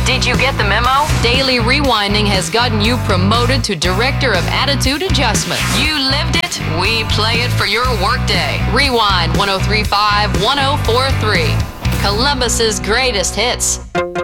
Did you get the memo? Daily Rewinding has gotten you promoted to Director of Attitude Adjustment. You lived it, we play it for your workday. Rewind 1035 1043. Columbus's greatest hits.